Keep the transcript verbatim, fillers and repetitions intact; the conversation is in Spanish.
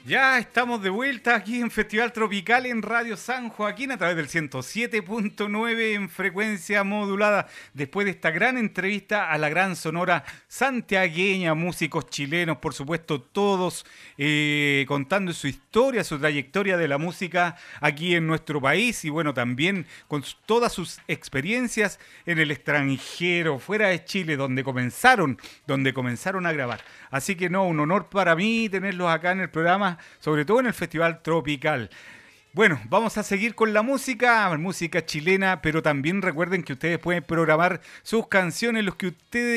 Ya estamos de vuelta aquí en Festival Tropical en Radio San Joaquín a través del ciento siete punto nueve en frecuencia modulada. Después de esta gran entrevista a la gran sonora santiagueña, músicos chilenos, por supuesto, todos eh, contando su historia, su trayectoria de la música aquí en nuestro país y bueno, también con su, todas sus experiencias en el extranjero, fuera de Chile, donde comenzaron, donde comenzaron a grabar. Así que no, un honor para mí tenerlos acá en el programa, sobre todo en el Festival Tropical. Bueno, vamos a seguir con la música, música chilena, pero también recuerden que ustedes pueden programar sus canciones, los que ustedes